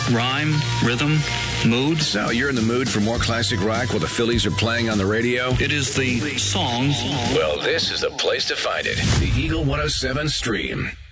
rhyme, rhythm, mood. So you're in the mood for more classic rock while the Phillies are playing on the radio? It is the song. Well, this is the place to find it. The Eagle 107 Stream.